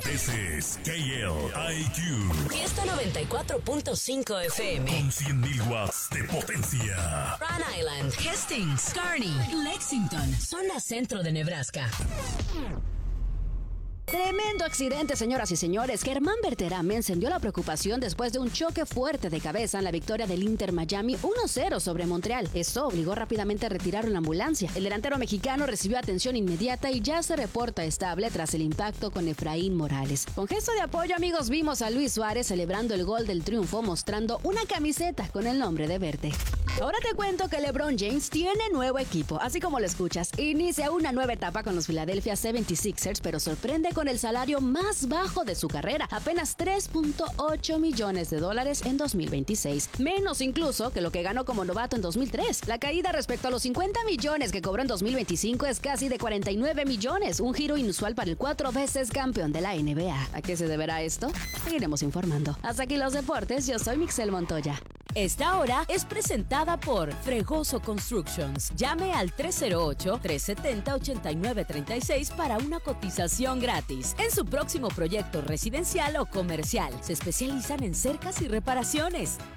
This is KLIQ. Fiesta 94.5 FM. Con 100.000 watts de potencia. Rhode Island, Hastings, Kearney, Lexington, zona centro de Nebraska. Tremendo accidente, señoras y señores. Germán Berterame encendió la preocupación después de un choque fuerte de cabeza en la victoria del Inter Miami 1-0 sobre Montreal. Esto obligó rápidamente a retirar una ambulancia. El delantero mexicano recibió atención inmediata y ya se reporta estable tras el impacto con Efraín Morales. Con gesto de apoyo, amigos, vimos a Luis Suárez celebrando el gol del triunfo mostrando una camiseta con el nombre de Verte. Ahora te cuento que LeBron James tiene nuevo equipo, así como lo escuchas. Inicia una nueva etapa con los Philadelphia 76ers, pero sorprende con el salario más bajo de su carrera, apenas $3.8 millones en 2026, menos incluso que lo que ganó como novato en 2003. La caída respecto a los 50 millones que cobró en 2025 es casi de 49 millones, un giro inusual para el 4 veces campeón de la NBA. ¿A qué se deberá esto? Seguiremos informando. Hasta aquí los deportes, yo soy Mixel Montoya. Esta hora es presentada por Fregoso Constructions. Llame al 308-370-8936 para una cotización gratis. En su próximo proyecto residencial o comercial, se especializan en cercas y reparaciones.